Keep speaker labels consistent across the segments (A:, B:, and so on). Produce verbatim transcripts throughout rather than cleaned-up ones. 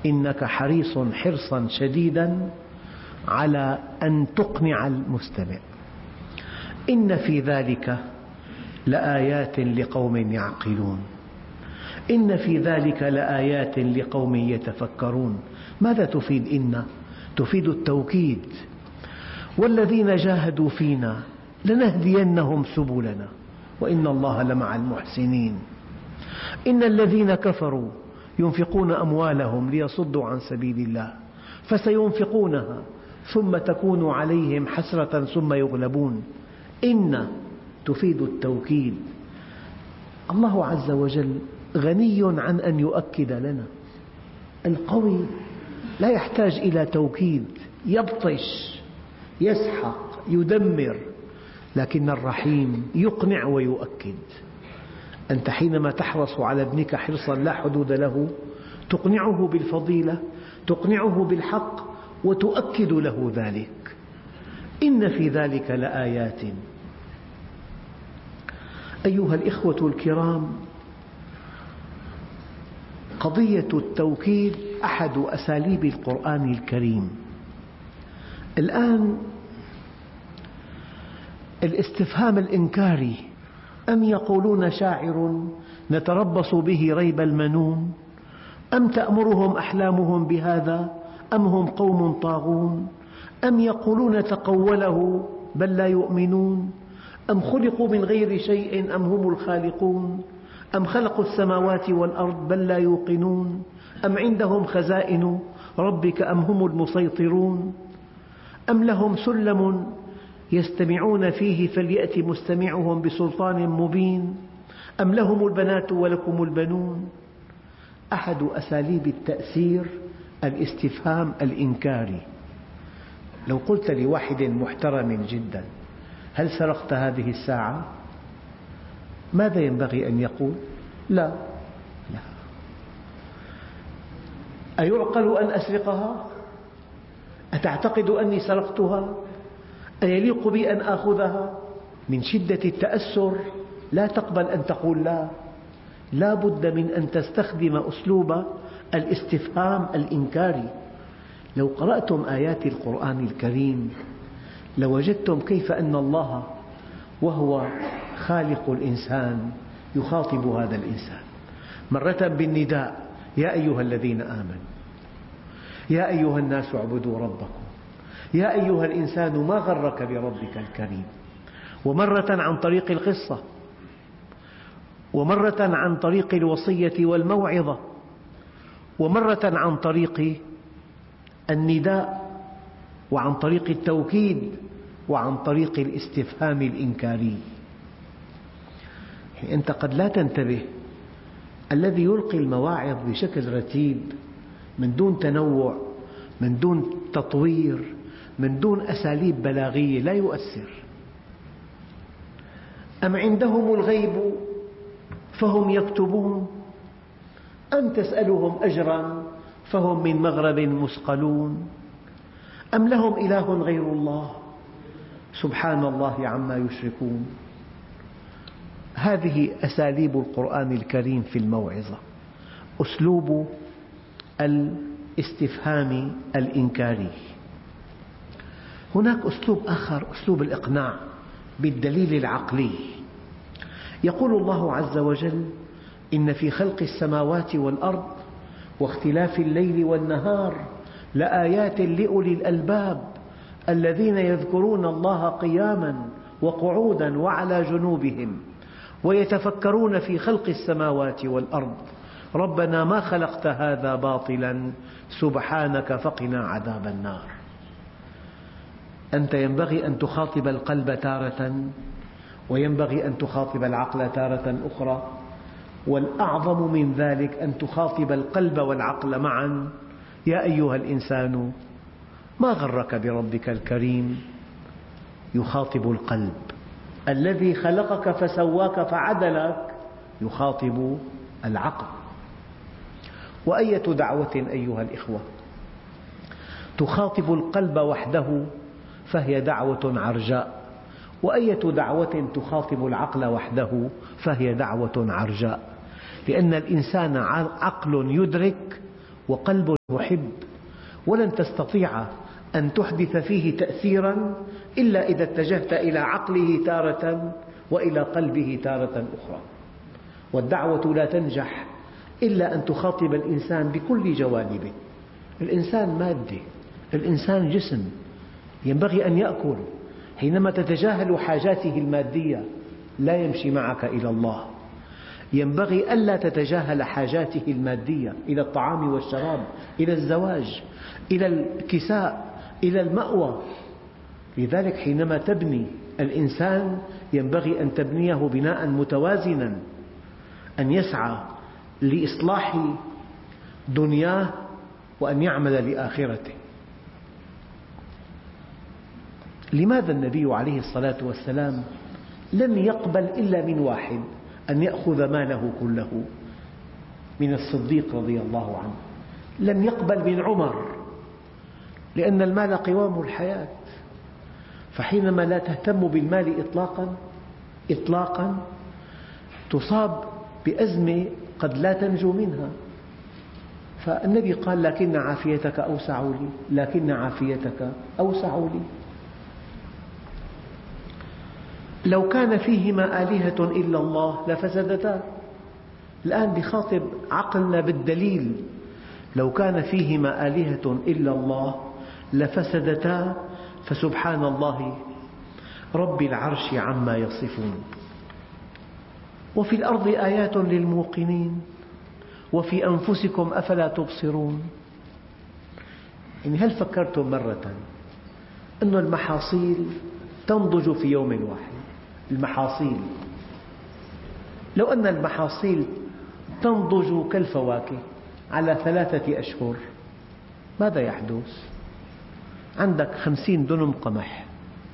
A: إنك حريص حرصا شديدا على أن تقنع المستمع. إن في ذلك لآيات لقوم يعقلون، إن في ذلك لآيات لقوم يتفكرون. ماذا تفيد إن؟ تفيد التوكيد. والذين جاهدوا فينا لنهدينهم سبلنا وإن الله لمع المحسنين. إن الذين كفروا ينفقون أموالهم ليصدوا عن سبيل الله فسينفقونها ثم تكون عليهم حسرة ثم يغلبون. إن تفيد التوكيد. الله عز وجل غني عن أن يؤكد لنا. القوي لا يحتاج إلى توكيد، يبطش، يسحق، يدمر، لكن الرحيم يقنع ويؤكد. أنت حينما تحرص على ابنك حرصا لا حدود له تقنعه بالفضيلة، تقنعه بالحق، وتؤكد له ذلك. إن في ذلك لآيات. أيها الإخوة الكرام، قضية التوكيد أحد أساليب القرآن الكريم. الآن الاستفهام الإنكاري: أم يقولون شاعر نتربص به ريب المنون أم تأمرهم أحلامهم بهذا أم هم قوم طاغون أم يقولون تقوله بل لا يؤمنون أم خلقوا من غير شيء أم هم الخالقون أم خلقوا السماوات والأرض بل لا يوقنون أم عندهم خزائن ربك أم هم المسيطرون أم لهم سلم يستمعون فيه فليأت مستمعهم بسلطان مبين أم لهم البنات ولكم البنون. أحد أساليب التأثير الاستفهام الإنكاري. لو قلت لواحد محترم جدا: هل سرقت هذه الساعة؟ ماذا ينبغي أن يقول؟ لا. لا. أيعقل أن أسرقها؟ أتعتقد أني سرقتها؟ أيليق بي أن آخذها؟ من شدة التأثر لا تقبل أن تقول لا. لا بد من أن تستخدم أسلوب الاستفهام الإنكاري. لو قرأتم آيات القرآن الكريم لوجدتم كيف أن الله وهو خالق الإنسان يخاطب هذا الإنسان مرة بالنداء: يا أيها الذين آمنوا، يا أيها الناس اعبدوا ربكم، يا أيها الإنسان ما غرك بربك الكريم. ومرة عن طريق القصة، ومرة عن طريق الوصية والموعظة، ومرة عن طريق النداء، وعن طريق التوكيد، وعن طريق الاستفهام الإنكاري. أنت قد لا تنتبه، الذي يلقي المواعظ بشكل رتيب من دون تنوع، من دون تطوير، من دون أساليب بلاغية لا يؤثر. أم عندهم الغيب فهم يكتبون أم تسألهم أجرا فهم من مغرب مثقلون أم لهم إله غير الله سبحان الله عما يشركون. هذه أساليب القرآن الكريم في الموعظة، أسلوب الاستفهام الإنكاري. هناك أسلوب آخر، أسلوب الإقناع بالدليل العقلي. يقول الله عز وجل: إن في خلق السماوات والأرض واختلاف الليل والنهار لآيات لأولي الألباب الذين يذكرون الله قياما وقعودا وعلى جنوبهم ويتفكرون في خلق السماوات والأرض ربنا ما خلقت هذا باطلا سبحانك فقنا عذاب النار. أنت ينبغي أن تخاطب القلب تارة، وينبغي أن تخاطب العقل تارة أخرى، والأعظم من ذلك أن تخاطب القلب والعقل معا. يا أيها الإنسان ما غرك بربك الكريم. يخاطب القلب. الذي خلقك فسواك فعدلك يخاطب العقل. وأية دعوة أيها الإخوة تخاطب القلب وحده فهي دعوة عرجاء، وأية دعوة تخاطب العقل وحده فهي دعوة عرجاء، لأن الإنسان عقل يدرك وقلب يحب، ولن تستطيع أن تحدث فيه تأثيرا إلا إذا اتجهت إلى عقله تارة وإلى قلبه تارة أخرى. والدعوة لا تنجح إلا أن تخاطب الإنسان بكل جوانبه. الإنسان مادة، الإنسان جسم ينبغي أن يأكل. حينما تتجاهل حاجاته المادية لا يمشي معك إلى الله. ينبغي ألا تتجاهل حاجاته المادية إلى الطعام والشراب، إلى الزواج، إلى الكساء، إلى المأوى. لذلك حينما تبني الإنسان ينبغي أن تبنيه بناء متوازنا، أن يسعى لإصلاح دنياه وأن يعمل لآخرته. لماذا النبي عليه الصلاة والسلام لم يقبل إلا من واحد أن يأخذ ماله كله؟ من الصديق رضي الله عنه. لم يقبل من عمر، لأن المال قوام الحياة. فحينما لا تهتم بالمال إطلاقا إطلاقا تصاب بأزمة قد لا تنجو منها. فالنبي قال: لكن عافيتك أوسع لي، لكن عافيتك أوسع لي. لو كان فيهما آلهة إلا الله لفسدتا. الآن بخاطب عقلنا بالدليل. لو كان فيهما آلهة إلا الله لفسدتا فسبحان الله رب العرش عما يصفون. وفي الأرض آيات للموقنين وفي أنفسكم أفلا تبصرون. يعني هل فكرتم مرة أن المحاصيل تنضج في يوم واحد؟ المحاصيل، لو أن المحاصيل تنضج كالفواكه على ثلاثة أشهر ماذا يحدث؟ عندك خمسين دنم قمح،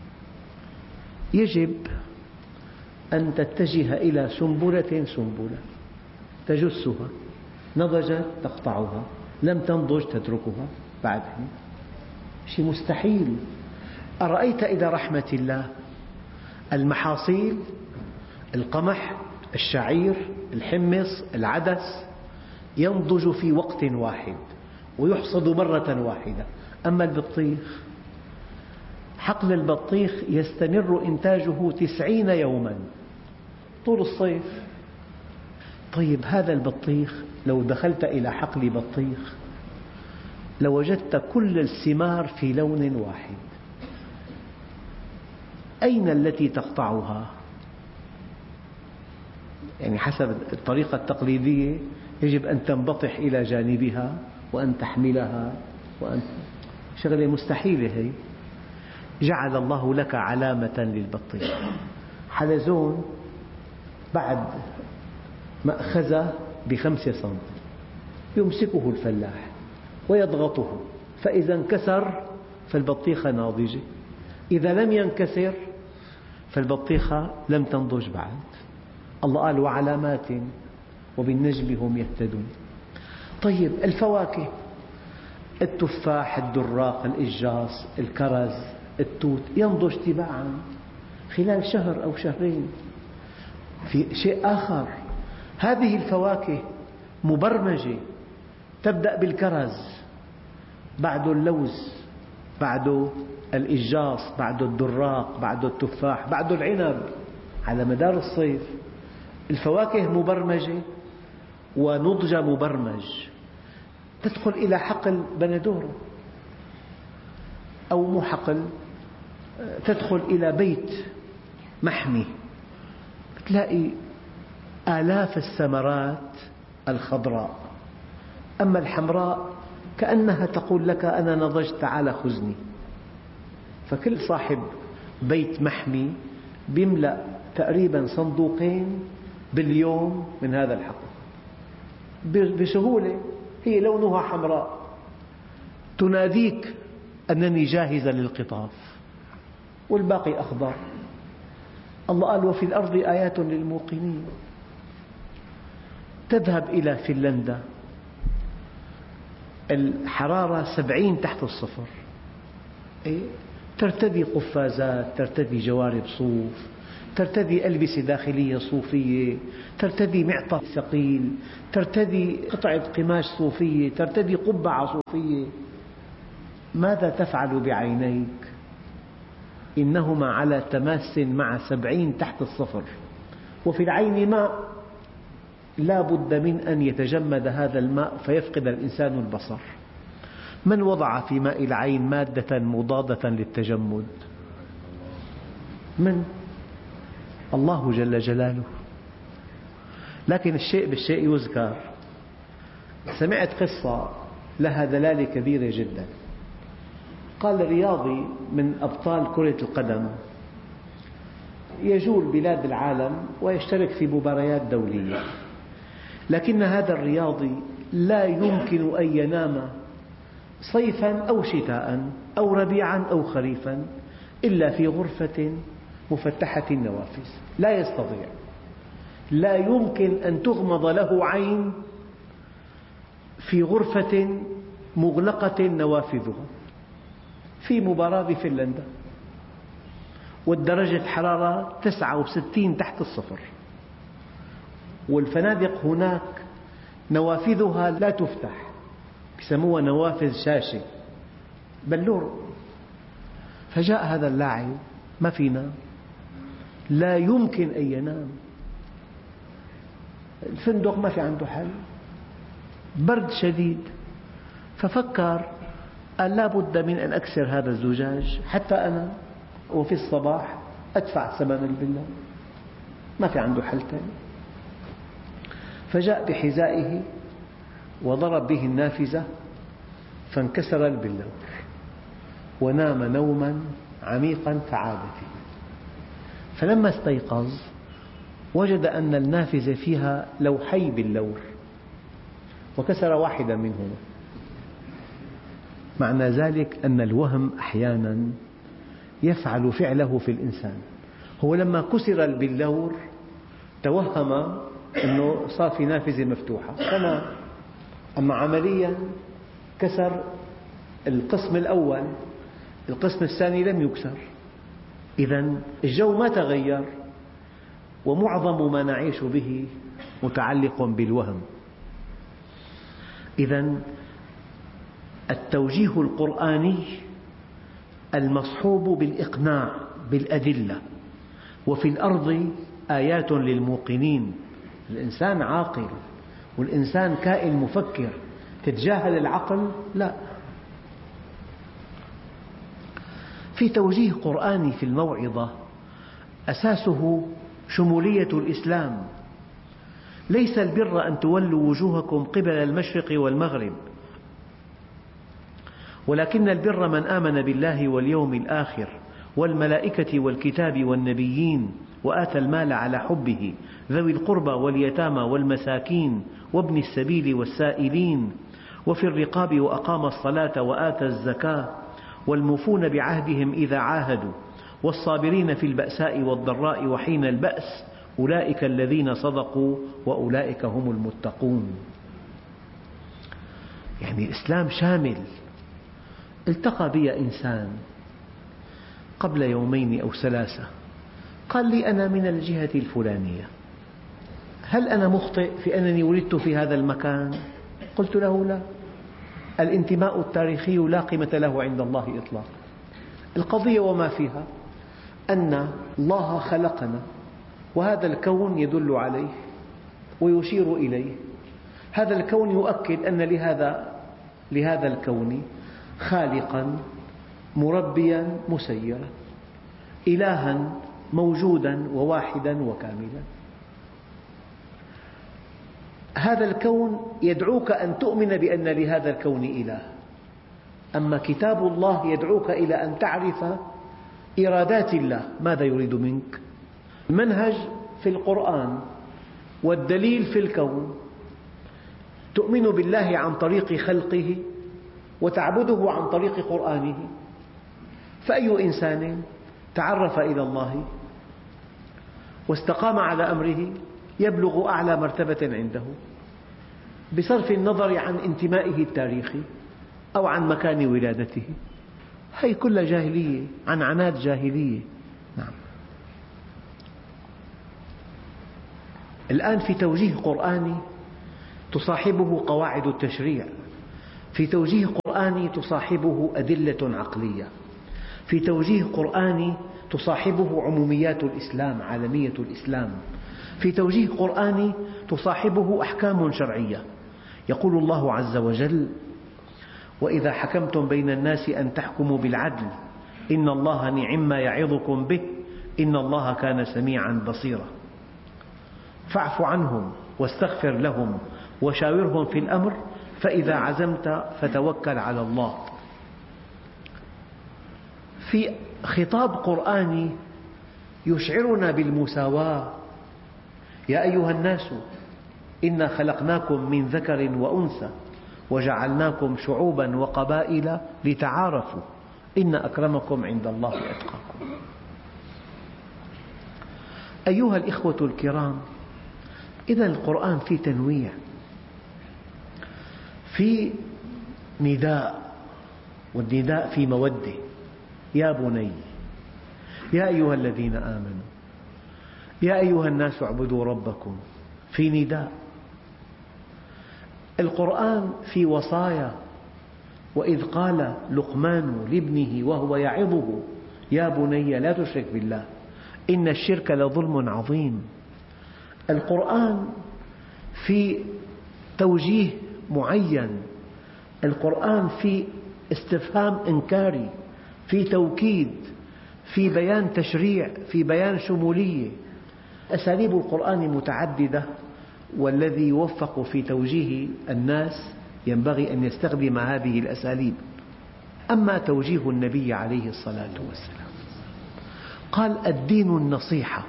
A: يجب أن تتجه إلى سنبلة سنبلة تجسها، نضجت تقطعها، لم تنضج تتركها بعدها. شيء مستحيل. أرأيت إلى رحمة الله المحاصيل، القمح، الشعير، الحمص، العدس ينضج في وقت واحد ويحصد مرة واحدة. أما البطيخ، حقل البطيخ يستمر إنتاجه تسعين يوما طول الصيف. طيب هذا البطيخ لو دخلت إلى حقل بطيخ لوجدت كل الثمار في لون واحد، أين التي تقطعها؟ يعني حسب الطريقة التقليدية يجب أن تنبطح إلى جانبها وأن تحملها، وأن شغلة مستحيلة هي. جعل الله لك علامة للبطيخ، حلزون بعد مأخذة بخمسة سنتي يمسكه الفلاح ويضغطه، فإذا انكسر فالبطيخة ناضجة، إذا لم ينكسر فالبطيخة لم تنضج بعد. الله قال: وعلامات وبالنجم هم يهتدون. طيب الفواكه، التفاح، الدراق، الإجاص، الكرز، التوت ينضج تباعا خلال شهر أو شهرين. في شيء آخر، هذه الفواكه مبرمجة، تبدأ بالكرز، بعده اللوز، بعده الإجاص، بعده الدراق، بعده التفاح، بعده العنب. على مدار الصيف الفواكه مبرمجة ونضج مبرمج. تدخل إلى حقل بندورة أو مو حقل، تدخل إلى بيت محمي تلاقي آلاف الثمرات الخضراء. أما الحمراء كأنها تقول لك: أنا نضجت، تعال خذني. فكل صاحب بيت محمي يملأ تقريبا صندوقين باليوم من هذا الحقل بسهولة. هي لونها حمراء تناديك أنني جاهزة للقطاف، والباقي أخضر. الله قال: وفي الأرض آيات للموقنين. تذهب إلى فنلندا الحرارة سبعين تحت الصفر، ترتدي قفازات، ترتدي جوارب صوف، ترتدي ألبسة داخلية صوفية، ترتدي معطف ثقيل، ترتدي قطعة قماش صوفية، ترتدي قبعة صوفية. ماذا تفعل بعينيك؟ إنهما على تماس مع سبعين تحت الصفر، وفي العين ماء، لا بد من أن يتجمد هذا الماء فيفقد الإنسان البصر. من وضع في ماء العين مادة مضادة للتجمد؟ من؟ الله جل جلاله. لكن الشيء بالشيء يذكر. سمعت قصة لها دلالة كبيرة جدا. قال رياضي من أبطال كرة القدم يجول بلاد العالم ويشترك في مباريات دولية، لكن هذا الرياضي لا يمكن أن ينام صيفا أو شتاء أو ربيعا أو خريفا إلا في غرفة مفتحة النوافذ، لا يستطيع، لا يمكن أن تغمض له عين في غرفة مغلقة نوافذها. في مباراة بفنلندا والدرجة الحرارة تسعة وستين تحت الصفر، والفنادق هناك نوافذها لا تفتح، يسموها نوافذ شاشة، بلور. فجاء هذا اللاعب ما في ينام، لا يمكن أن ينام، الفندق ما في عنده حل، برد شديد. ففكر قال لا بد من أن أكسر هذا الزجاج حتى أنا وفي الصباح أدفع ثمن الفيلا، ما في عنده حل ثاني. فجاء بحذائه وضرب به النافذة فانكسر البلور ونام نوما عميقا فعاد فيه. فلما استيقظ وجد أن النافذة فيها لوحي بلور وكسر واحدا منهما. معنى ذلك أن الوهم أحيانا يفعل فعله في الإنسان. هو لما كسر البلور توهم أنه صار في نافذة مفتوحة فنام، أما عمليا كسر القسم الأول، القسم الثاني لم يكسر. إذن الجو ما تغير، ومعظم ما نعيش به متعلق بالوهم. إذن التوجيه القرآني المصحوب بالإقناع بالأدلة. وفي الأرض آيات للموقنين. الإنسان عاقل والإنسان كائن مفكر، تتجاهل العقل؟ لا. في توجيه قرآني في الموعظة أساسه شمولية الإسلام. ليس البر أن تولوا وجوهكم قبل المشرق والمغرب، ولكن البر من آمن بالله واليوم الآخر والملائكة والكتاب والنبيين وآتى المال على حبه ذوي القربى واليتامى والمساكين وابن السبيل والسائلين وفي الرقاب وأقام الصلاة وآتى الزكاة والموفون بعهدهم إذا عاهدوا والصابرين في البأساء والضراء وحين البأس أولئك الذين صدقوا وأولئك هم المتقون. يعني الإسلام شامل. التقى بي إنسان قبل يومين أو ثلاثة قال لي أنا من الجهة الفلانية، هل أنا مخطئ في أنني ولدت في هذا المكان؟ قلت له لا، الانتماء التاريخي لا قيمة له عند الله إطلاقا. القضية وما فيها أن الله خلقنا وهذا الكون يدل عليه ويشير إليه. هذا الكون يؤكد أن لهذا لهذا الكون خالقا مربيا مسيرا، إلها موجودا وواحدا وكاملا. هذا الكون يدعوك أن تؤمن بأن لهذا الكون إله، أما كتاب الله يدعوك إلى أن تعرف إرادات الله، ماذا يريد منك. المنهج في القرآن والدليل في الكون. تؤمن بالله عن طريق خلقه وتعبده عن طريق قرآنه. فأي إنسان تعرف إلى الله واستقام على أمره يبلغ أعلى مرتبة عنده بصرف النظر عن انتمائه التاريخي أو عن مكان ولادته. هذه كلها جاهلية، عن عناد جاهلية. نعم. الآن في توجيه قرآني تصاحبه قواعد التشريع، في توجيه قرآني تصاحبه أدلة عقلية، في توجيه قرآني تصاحبه عموميات الإسلام، عالمية الإسلام، في توجيه قرآني تصاحبه أحكام شرعية. يقول الله عز وجل: وإذا حكمتم بين الناس أن تحكموا بالعدل إن الله نعم يعظكم به إن الله كان سميعا بصيرا. فاعف عنهم واستغفر لهم وشاورهم في الأمر فإذا عزمت فتوكل على الله. في خطاب قرآني يشعرنا بالمساواة: يا أيها الناس إنا خلقناكم من ذكر وأنثى وجعلناكم شعوبا وقبائل لتعارفوا إن أكرمكم عند الله أتقاكم. أيها الإخوة الكرام، إذا القرآن فيه تنويع، في نداء، والنداء في مودة: يا بني، يا أيها الذين آمنوا، يا أيها الناس اعبدوا ربكم، في نداء. القرآن في وصايا: وإذ قال لقمان لابنه وهو يعظه يا بني لا تشرك بالله إن الشرك لظلم عظيم. القرآن في توجيه معين، القرآن في استفهام إنكاري، في توكيد، في بيان تشريع، في بيان شمولية. أساليب القرآن متعددة، والذي يوفق في توجيه الناس ينبغي أن يستخدم هذه الأساليب. أما توجيه النبي عليه الصلاة والسلام، قال: الدين النصيحة.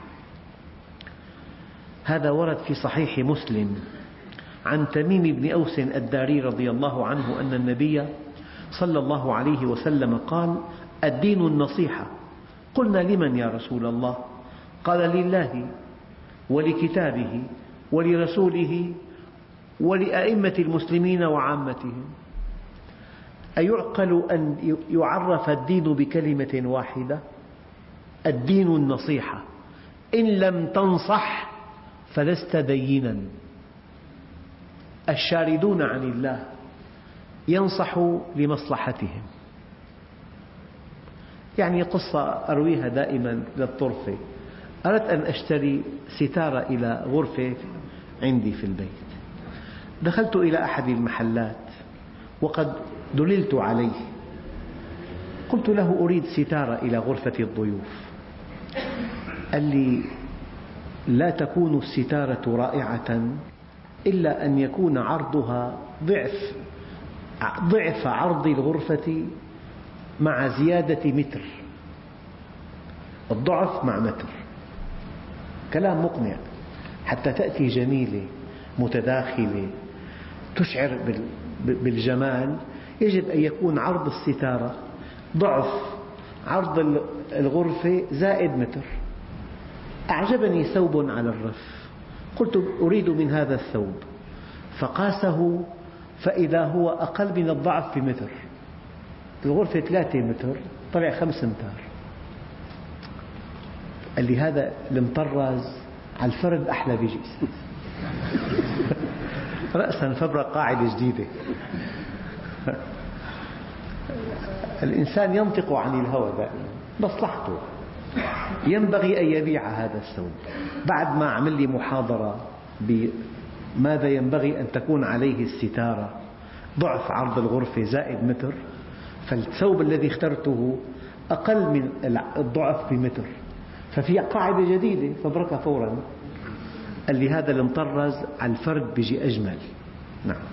A: هذا ورد في صحيح مسلم عن تميم بن أوس الداري رضي الله عنه أن النبي صلى الله عليه وسلم قال: الدين النصيحة. قلنا: لمن يا رسول الله؟ قال: لله ولكتابه ولرسوله ولأئمة المسلمين وعامتهم. أيعقل أن يعرف الدين بكلمة واحدة؟ الدين النصيحة. إن لم تنصح فلست دينا. الشاردون عن الله ينصحوا لمصلحتهم. يعني قصة أرويها دائما للطرفة: أردت أن أشتري ستارة إلى غرفة عندي في البيت. دخلت إلى أحد المحلات وقد دللت عليه، قلت له: أريد ستارة إلى غرفة الضيوف. قال لي: لا تكون الستارة رائعة إلا أن يكون عرضها ضعف ضعف عرض الغرفة مع زيادة متر، الضعف مع متر. كلام مقنع. حتى تأتي جميلة متداخلة تشعر بالجمال يجب أن يكون عرض الستارة ضعف عرض الغرفة زائد متر. أعجبني ثوب على الرف، قلت: أريد من هذا الثوب. فقاسه فإذا هو أقل من الضعف بمتر. الغرفة ثلاثة متر، طلع خمس أمتار. قال لي: هذا المطرز على الفرد أحلى بيجي. رأسا فبرق قاعدة جديدة. الإنسان ينطق عن الهوى دائما، مصلحته. ينبغي أن يبيع هذا الثوب. بعد ما عمل لي محاضرة بماذا ينبغي أن تكون عليه الستارة، ضعف عرض الغرفة زائد متر، فالثوب الذي اخترته أقل من الضعف بمتر، ففي قاعدة جديدة فبركها فورا. قال لي: هذا المطرز على الفرد بيجي أجمل. نعم.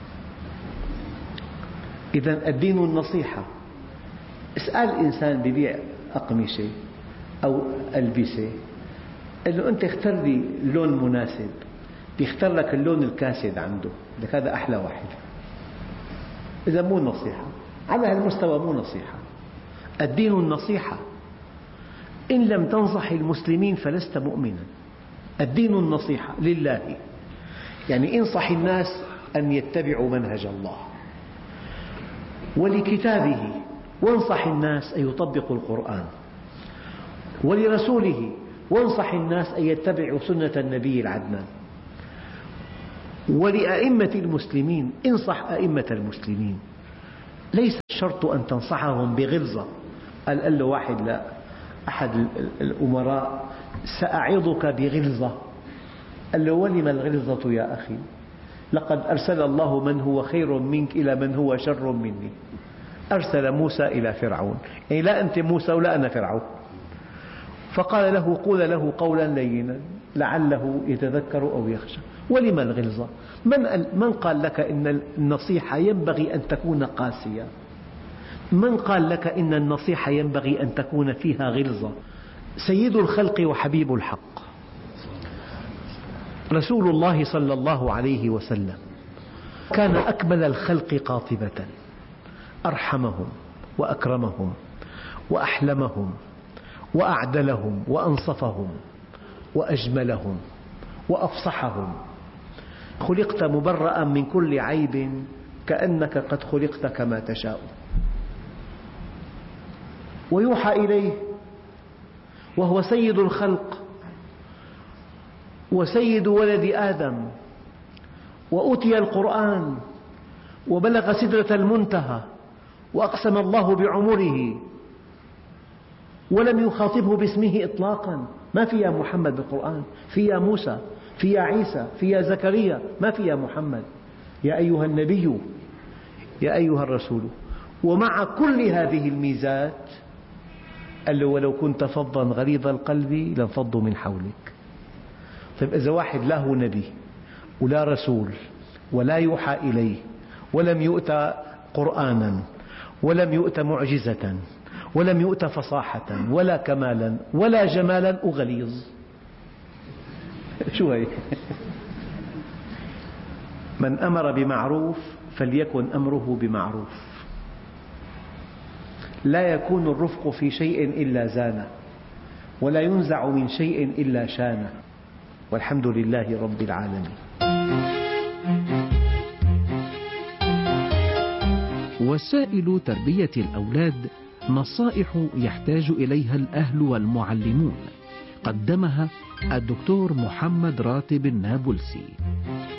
A: إذن الدين النصيحة. اسأل إنسان بيبيع أقمشة أو ألبسة، قال له: أنت اختر لي لون مناسب، بيختار لك اللون الكاسد عنده، لك هذا أحلى واحد. إذا مو نصيحة، على هالمستوى مو نصيحة. الدين النصيحة. إن لم تنصح المسلمين فلست مؤمنا. الدين النصيحة لله، يعني انصح الناس أن يتبعوا منهج الله، ولكتابه، وانصح الناس أن يطبقوا القرآن، ولرسوله، وانصح الناس أن يتبعوا سنة النبي العدنان. ولأئمة المسلمين، انصح أئمة المسلمين، ليس الشرط أن تنصحهم بغلظة. قال, قال له واحد لا أحد الأمراء: سأعظك بغلظة. قال له: ولم الغلظة يا أخي؟ لقد أرسل الله من هو خير منك إلى من هو شر مني. أرسل موسى إلى فرعون، يعني لا أنت موسى ولا أنا فرعون. فقال له: قول له قولا لينا لعله يتذكر أو يخشى. ولم الغلظة؟ من, من قال لك إن النصيحة ينبغي أن تكون قاسية؟ من قال لك إن النصيحة ينبغي أن تكون فيها غلظة؟ سيد الخلق وحبيب الحق رسول الله صلى الله عليه وسلم كان أكمل الخلق قاطبة، أرحمهم وأكرمهم وأحلمهم وأعدلهم وأنصفهم وأجملهم وأفصحهم. خلقت مبرأ من كل عيب كأنك قد خلقت كما تشاء. ويوحى إليه وهو سيد الخلق وسيد ولد آدم، وأوتي القرآن وبلغ سدرة المنتهى وأقسم الله بعمره ولم يخاطبه باسمه إطلاقا. ما في يا محمد بالقرآن، في يا موسى، في يا عيسى، في يا زكريا، ما في يا محمد. يا أيها النبي، يا أيها الرسول. ومع كل هذه الميزات قال له: ولو كنت فظا غليظ القلب لانفضوا من حولك. طيب إذا واحد لا هو نبي ولا رسول ولا يوحى إليه ولم يؤت قرآنا ولم يؤت معجزة ولم يؤت فصاحة ولا كمالا ولا جمالا وغليظ، شو هي؟ من أمر بمعروف فليكن أمره بمعروف. لا يكون الرفق في شيء إلا زانه، ولا ينزع من شيء إلا شانه. والحمد لله رب العالمين.
B: وسائل تربية الأولاد نصائح يحتاج إليها الأهل والمعلمون، قدمها الدكتور محمد راتب النابلسي.